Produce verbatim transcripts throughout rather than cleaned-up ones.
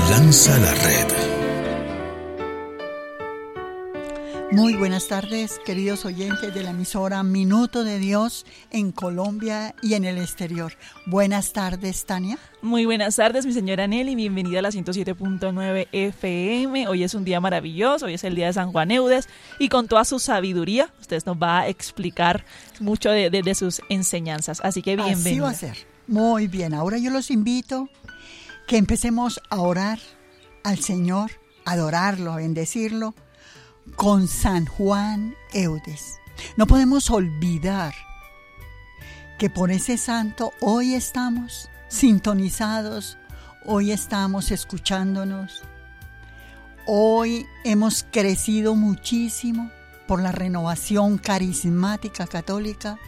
Lanza la red. Muy buenas tardes, queridos oyentes de la emisora Minuto de Dios en Colombia y en el exterior. Buenas tardes, Tania. Muy buenas tardes, mi señora Nelly, bienvenida a la ciento siete punto nueve F M. Hoy es un día maravilloso, hoy es el día de San Juan Eudes y con toda su sabiduría, usted nos va a explicar mucho de, de, de sus enseñanzas, así que bienvenida. Así va a ser. Muy bien, ahora yo los invito que empecemos a orar al Señor, a adorarlo, a bendecirlo, con San Juan Eudes. No podemos olvidar que por ese santo hoy estamos sintonizados, hoy estamos escuchándonos, hoy hemos crecido muchísimo por la renovación carismática católica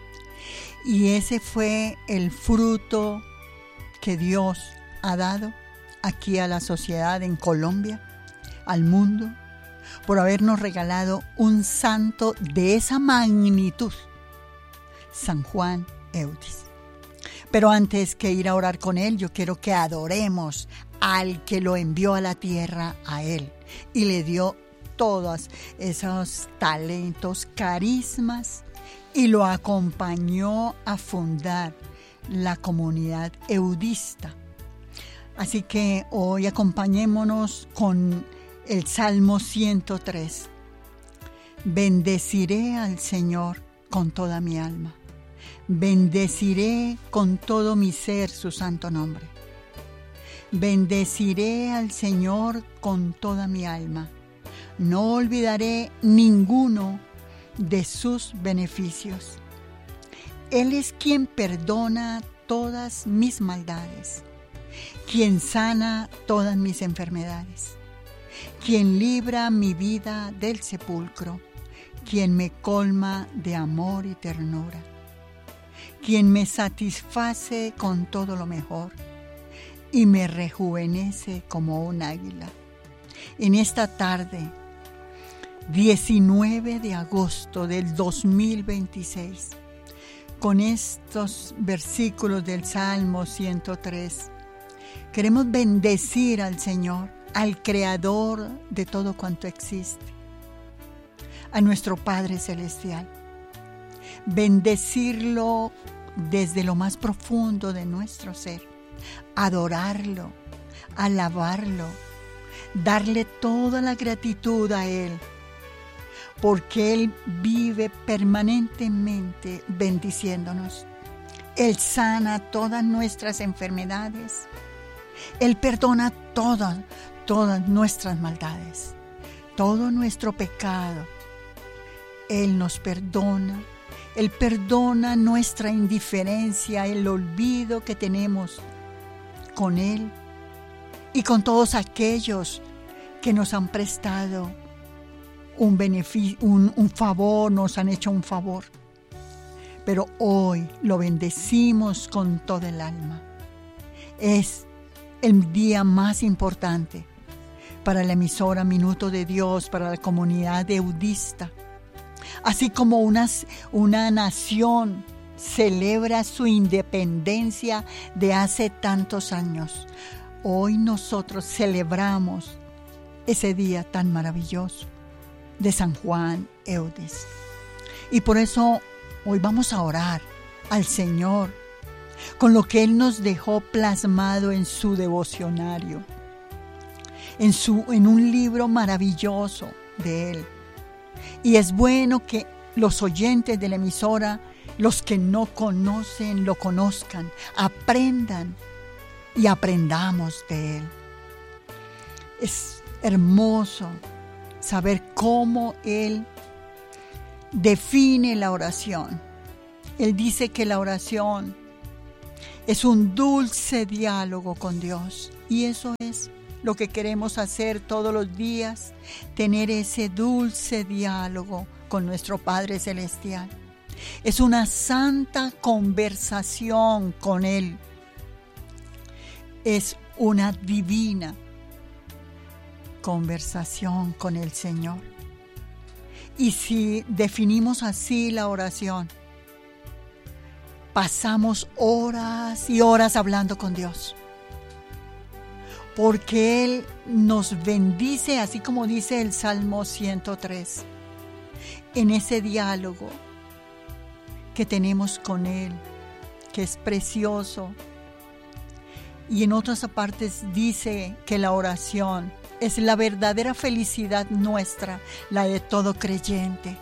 y ese fue el fruto que Dios ha dado aquí a la sociedad en Colombia, al mundo, por habernos regalado un santo de esa magnitud, San Juan Eudes. Pero antes que ir a orar con él, yo quiero que adoremos al que lo envió a la tierra, a él, y le dio todos esos talentos, carismas, y lo acompañó a fundar la comunidad eudista. Así que hoy acompañémonos con el Salmo ciento tres. Bendeciré al Señor con toda mi alma. Bendeciré con todo mi ser su santo nombre. Bendeciré al Señor con toda mi alma. No olvidaré ninguno de sus beneficios. Él es quien perdona todas mis maldades, quien sana todas mis enfermedades, quien libra mi vida del sepulcro, quien me colma de amor y ternura, quien me satisface con todo lo mejor y me rejuvenece como un águila. En esta tarde, diecinueve de agosto del dos mil veintiséis, con estos versículos del Salmo ciento tres, queremos bendecir al Señor, al Creador de todo cuanto existe, a nuestro Padre Celestial. Bendecirlo desde lo más profundo de nuestro ser, adorarlo, alabarlo, darle toda la gratitud a Él, porque Él vive permanentemente bendiciéndonos. Él sana todas nuestras enfermedades. Él perdona todas, todas nuestras maldades, todo nuestro pecado. Él nos perdona. Él perdona nuestra indiferencia, el olvido que tenemos con Él y con todos aquellos que nos han prestado un beneficio, un, un favor, nos han hecho un favor. Pero hoy lo bendecimos con todo el alma. Es el día más importante para la emisora Minuto de Dios, para la comunidad eudista. Así como una, una nación celebra su independencia de hace tantos años, hoy nosotros celebramos ese día tan maravilloso de San Juan Eudes. Y por eso hoy vamos a orar al Señor con lo que Él nos dejó plasmado en su devocionario, en, su, en un libro maravilloso de Él. Y es bueno que los oyentes de la emisora, los que no conocen, lo conozcan, aprendan y aprendamos de Él. Es hermoso saber cómo Él define la oración. Él dice que la oración es un dulce diálogo con Dios. Y eso es lo que queremos hacer todos los días, tener ese dulce diálogo con nuestro Padre Celestial. Es una santa conversación con Él. Es una divina conversación con el Señor. Y si definimos así la oración, pasamos horas y horas hablando con Dios. porque Él nos bendice, así como dice el Salmo ciento tres, en ese diálogo que tenemos con Él, que es precioso. Y en otras partes dice que la oración es la verdadera felicidad nuestra, la de todo creyente,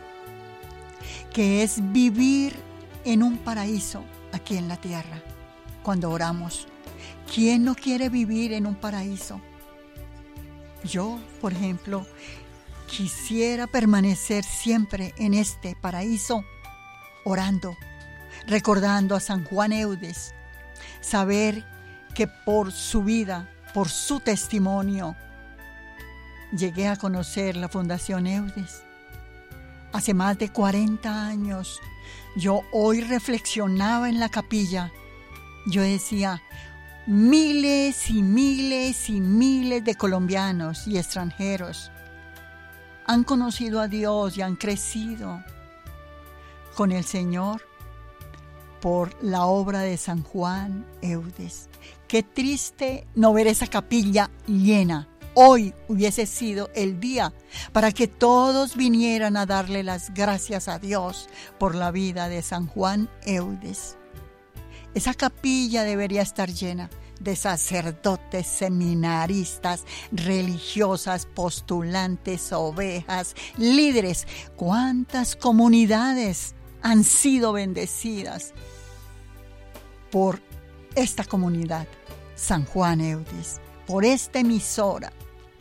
que es vivir en un paraíso aquí en la tierra cuando oramos. ¿Quién no quiere vivir en un paraíso? Yo, por ejemplo, quisiera permanecer siempre en este paraíso, orando, recordando a San Juan Eudes, saber que por su vida, por su testimonio, llegué a conocer la Fundación Eudes. Hace más de cuarenta años, yo hoy reflexionaba en la capilla, yo decía, miles y miles y miles de colombianos y extranjeros han conocido a Dios y han crecido con el Señor por la obra de San Juan Eudes. Qué triste no ver esa capilla llena. Hoy hubiese sido el día para que todos vinieran a darle las gracias a Dios por la vida de San Juan Eudes. Esa capilla debería estar llena de sacerdotes, seminaristas, religiosas, postulantes, ovejas, líderes. ¿Cuántas comunidades han sido bendecidas por esta comunidad, San Juan Eudes, por esta emisora?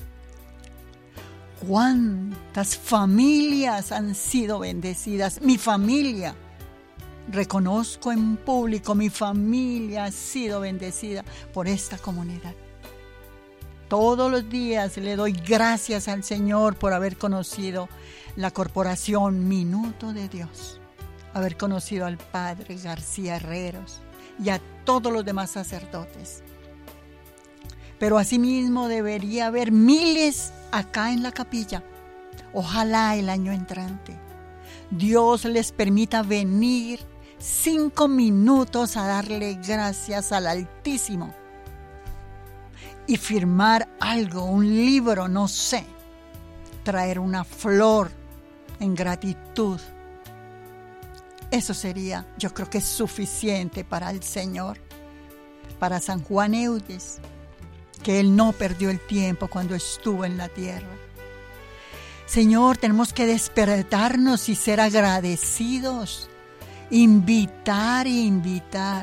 ¿Cuántas familias han sido bendecidas? Mi familia, reconozco en público, mi familia ha sido bendecida por esta comunidad. Todos los días le doy gracias al Señor por haber conocido la corporación Minuto de Dios, haber conocido al Padre García Herreros y a todos los demás sacerdotes. Pero asimismo debería haber miles acá en la capilla. Ojalá el año entrante Dios les permita venir cinco minutos a darle gracias al Altísimo y firmar algo, un libro, no sé, traer una flor en gratitud. Eso sería, yo creo que es suficiente para el Señor, para San Juan Eudes, que Él no perdió el tiempo cuando estuvo en la tierra. Señor, tenemos que despertarnos y ser agradecidos, invitar e invitar.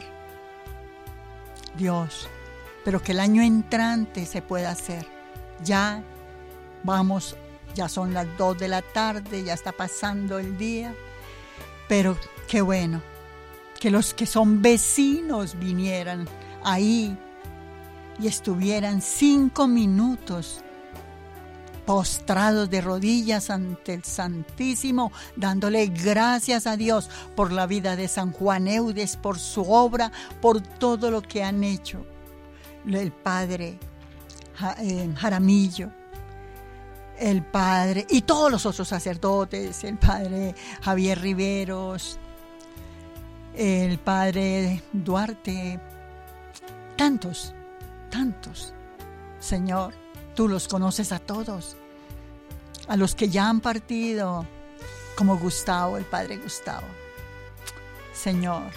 Dios, pero que el año entrante se pueda hacer. Ya vamos, ya son las dos de la tarde, ya está pasando el día, pero qué bueno que los que son vecinos vinieran ahí y estuvieran cinco minutos postrados de rodillas ante el Santísimo, dándole gracias a Dios por la vida de San Juan Eudes, por su obra, por todo lo que han hecho el Padre Jaramillo, el Padre y todos los otros sacerdotes, el Padre Javier Riveros, el Padre Duarte, tantos, tantos. Señor, tú los conoces a todos, a los que ya han partido, como Gustavo, el Padre Gustavo. Señor,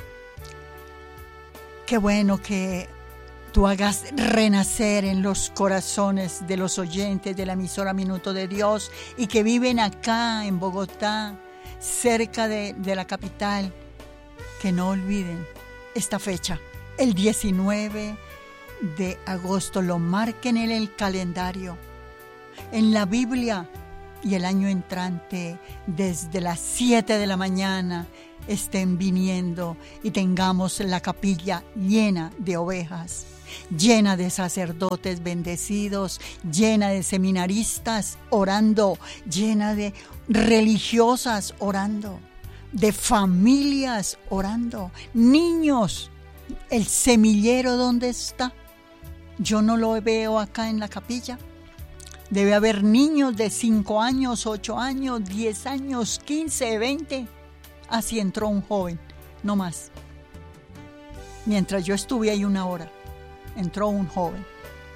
qué bueno que tú hagas renacer en los corazones de los oyentes de la emisora Minuto de Dios y que viven acá en Bogotá, cerca de, de la capital, que no olviden esta fecha, el diecinueve de agosto, lo marquen en el calendario, en la Biblia, y el año entrante desde las siete de la mañana estén viniendo y tengamos la capilla llena de ovejas, llena de sacerdotes bendecidos, llena de seminaristas orando, llena de religiosas orando, de familias orando, niños. ¿El semillero dónde está? Yo no lo veo acá en la capilla. Debe haber niños de cinco años, ocho años, diez años, quince, veinte. Así entró un joven, no más. Mientras yo estuve ahí una hora, entró un joven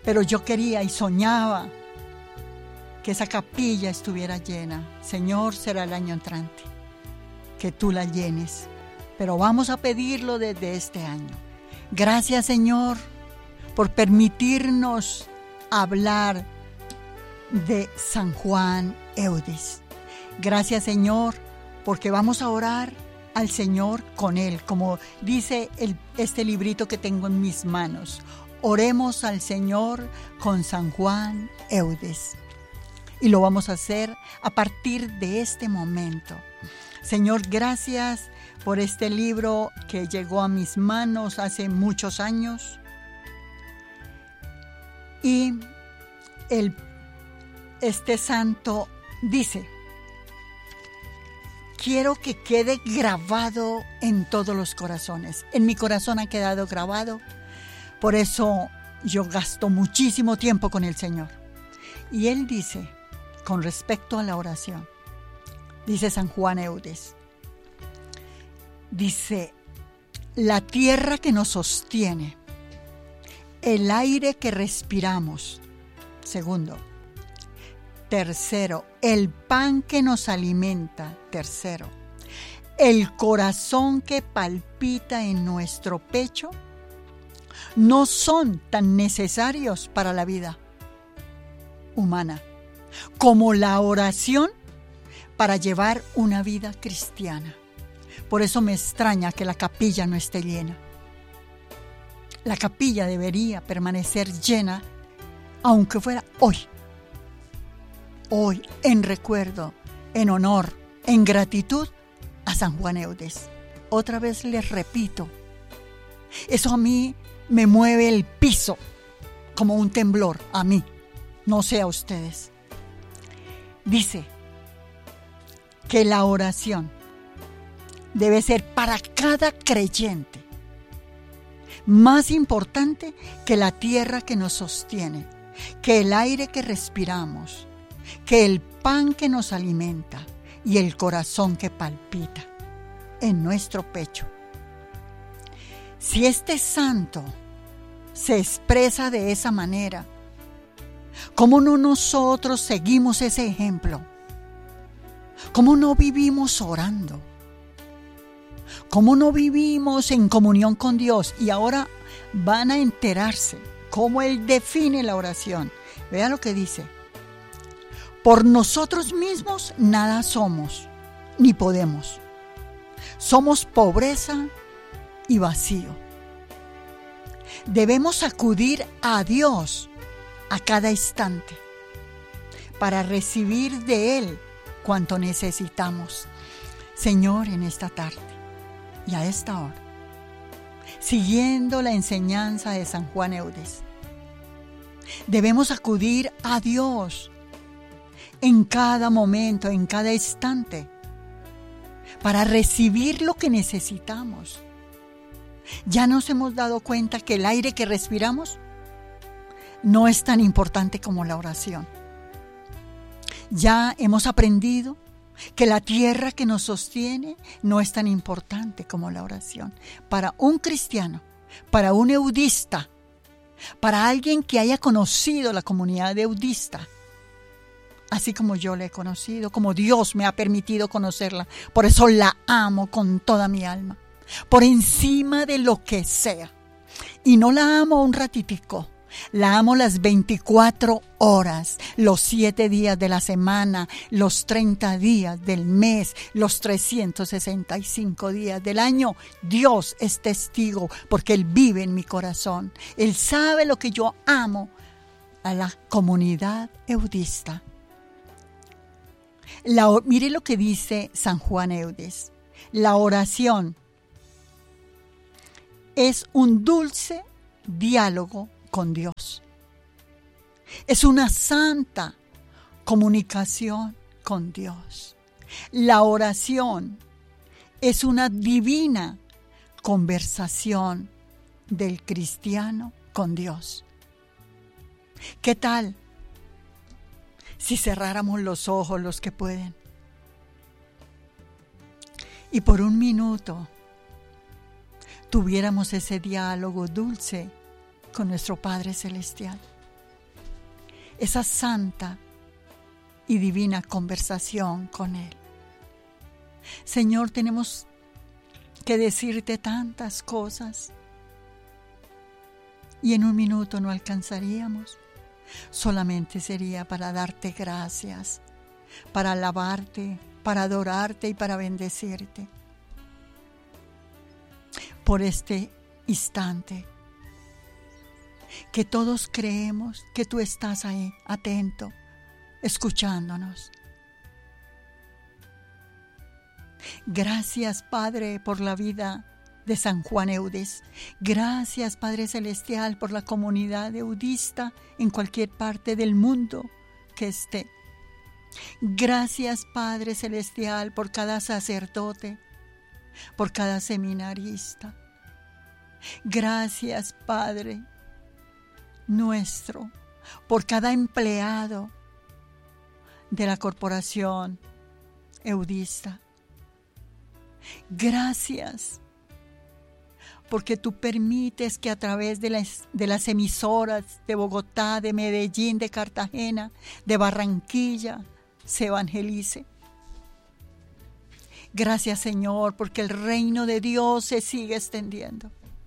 pero yo quería y soñaba que esa capilla estuviera llena. Señor, será el año entrante que tú la llenes, pero vamos a pedirlo desde este año. Gracias, Señor, por permitirnos hablar de San Juan Eudes. Gracias, Señor, porque vamos a orar al Señor con Él, como dice el, este librito que tengo en mis manos. Oremos al Señor con San Juan Eudes. Y lo vamos a hacer a partir de este momento. Señor, gracias por este libro que llegó a mis manos hace muchos años. Y el, este santo dice: quiero que quede grabado en todos los corazones. En mi corazón ha quedado grabado. Por eso yo gasto muchísimo tiempo con el Señor. Y Él dice, con respecto a la oración, dice San Juan Eudes, dice: la tierra que nos sostiene, el aire que respiramos. Segundo. Tercero, el pan que nos alimenta. Tercero, el corazón que palpita en nuestro pecho, no son tan necesarios para la vida humana como la oración para llevar una vida cristiana. Por eso me extraña que la capilla no esté llena. La capilla debería permanecer llena, aunque fuera hoy. Hoy, en recuerdo, en honor, en gratitud a San Juan Eudes. Otra vez les repito, eso a mí me mueve el piso como un temblor, a mí, no sé a ustedes. Dice que la oración debe ser para cada creyente más importante que la tierra que nos sostiene, que el aire que respiramos, que el pan que nos alimenta y el corazón que palpita en nuestro pecho. Si este santo se expresa de esa manera, ¿cómo no nosotros seguimos ese ejemplo? ¿Cómo no vivimos orando? ¿Cómo no vivimos en comunión con Dios? Y ahora van a enterarse cómo Él define la oración. Vea lo que dice: por nosotros mismos nada somos, ni podemos. Somos pobreza y vacío. Debemos acudir a Dios a cada instante para recibir de Él cuanto necesitamos. Señor, en esta tarde y a esta hora, siguiendo la enseñanza de San Juan Eudes, debemos acudir a Dios en cada momento, en cada instante, para recibir lo que necesitamos. Ya nos hemos dado cuenta que el aire que respiramos no es tan importante como la oración. Ya hemos aprendido que la tierra que nos sostiene no es tan importante como la oración. Para un cristiano, para un eudista, para alguien que haya conocido la comunidad eudista, así como yo la he conocido, como Dios me ha permitido conocerla, por eso la amo con toda mi alma, por encima de lo que sea. Y no la amo un ratitico, la amo las veinticuatro horas, los siete días de la semana, los treinta días del mes, los trescientos sesenta y cinco días del año. Dios es testigo porque Él vive en mi corazón. Él sabe lo que yo amo a la comunidad eudista. La, mire lo que dice San Juan Eudes. La oración es un dulce diálogo con Dios. Es una santa comunicación con Dios. La oración es una divina conversación del cristiano con Dios. ¿Qué tal si cerráramos los ojos los que pueden y por un minuto tuviéramos ese diálogo dulce con nuestro Padre Celestial? esa santa y divina conversación con Él. Señor, tenemos que decirte tantas cosas y en un minuto no alcanzaríamos. Solamente sería para darte gracias, para alabarte, para adorarte y para bendecirte por este instante que todos creemos que tú estás ahí, atento, escuchándonos. Gracias, Padre, por la vida de San Juan Eudes. Gracias, Padre Celestial, por la comunidad eudista en cualquier parte del mundo que esté. Gracias, Padre Celestial, por cada sacerdote, por cada seminarista. Gracias, Padre nuestro, por cada empleado de la corporación eudista. Gracias, porque tú permites que a través de las, de las emisoras de Bogotá, de Medellín, de Cartagena, de Barranquilla, se evangelice. Gracias, Señor, porque el reino de Dios se sigue extendiendo.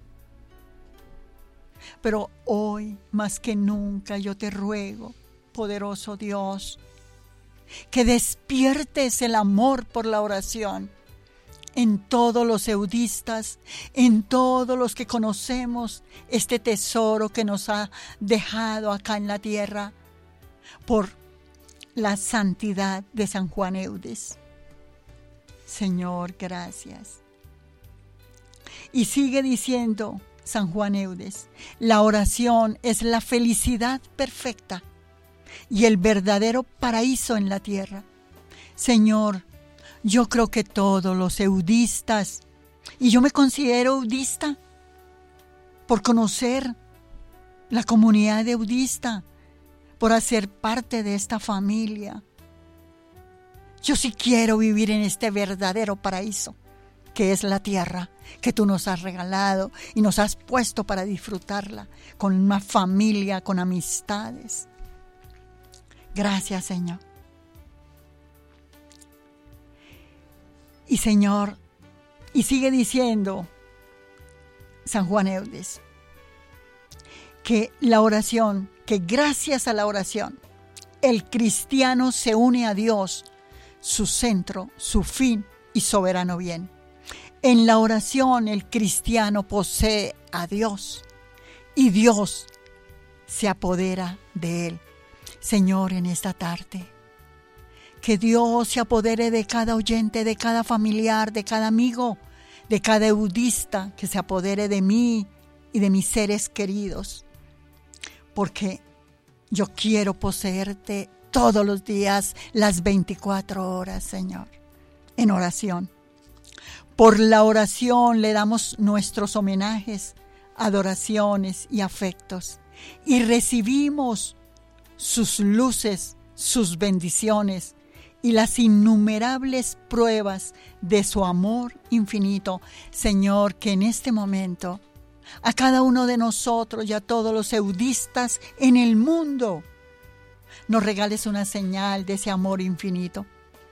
Pero hoy, más que nunca, yo te ruego, poderoso Dios, que despiertes el amor por la oración en todos los eudistas, en todos los que conocemos este tesoro que nos ha dejado acá en la tierra por la santidad de San Juan Eudes. Señor, gracias. Y sigue diciendo San Juan Eudes, la oración es la felicidad perfecta y el verdadero paraíso en la tierra. Señor, yo creo que todos los eudistas, y yo me considero eudista por conocer la comunidad eudista, por hacer parte de esta familia. Yo sí quiero vivir en este verdadero paraíso, que es la tierra que tú nos has regalado y nos has puesto para disfrutarla con una familia, con amistades. Gracias, Señor. Y Señor, y sigue diciendo San Juan Eudes, que la oración, que gracias a la oración, el cristiano se une a Dios, su centro, su fin y soberano bien. En la oración el cristiano posee a Dios y Dios se apodera de él. Señor, en esta tarde, que Dios se apodere de cada oyente, de cada familiar, de cada amigo, de cada eudista, que se apodere de mí y de mis seres queridos, porque yo quiero poseerte todos los días, las veinticuatro horas, Señor, en oración. Por la oración le damos nuestros homenajes, adoraciones y afectos, y recibimos sus luces, sus bendiciones y las innumerables pruebas de su amor infinito. Señor, que en este momento a cada uno de nosotros y a todos los eudistas en el mundo nos regales una señal de ese amor infinito.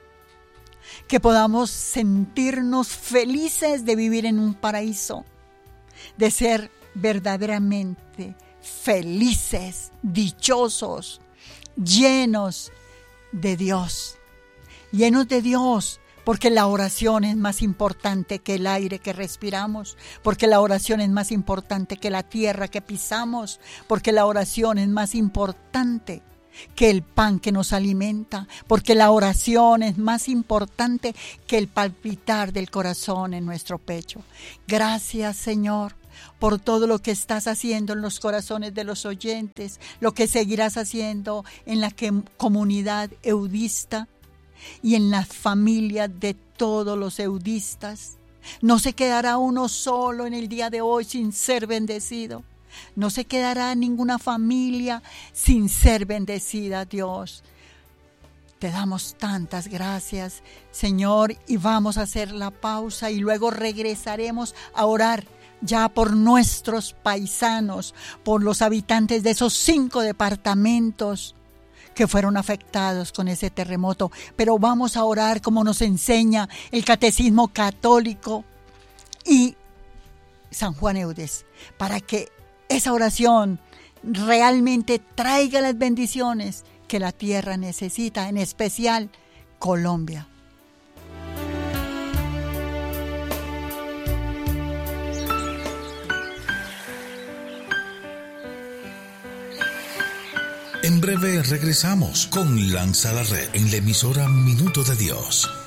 Que podamos sentirnos felices de vivir en un paraíso, de ser verdaderamente felices, dichosos, llenos de Dios, llenos de Dios, porque la oración es más importante que el aire que respiramos, porque la oración es más importante que la tierra que pisamos, porque la oración es más importante que el pan que nos alimenta, porque la oración es más importante que el palpitar del corazón en nuestro pecho. Gracias, Señor, por todo lo que estás haciendo en los corazones de los oyentes, lo que seguirás haciendo en la que, comunidad eudista y en las familias de todos los eudistas. No se quedará uno solo en el día de hoy sin ser bendecido. No se quedará ninguna familia sin ser bendecida, Dios. Te damos tantas gracias, Señor, y vamos a hacer la pausa y luego regresaremos a orar ya por nuestros paisanos, por los habitantes de esos cinco departamentos que fueron afectados con ese terremoto. Pero vamos a orar como nos enseña el Catecismo Católico y San Juan Eudes, para que esa oración realmente traiga las bendiciones que la tierra necesita, en especial Colombia. En breve regresamos con Lanza la Red en la emisora Minuto de Dios.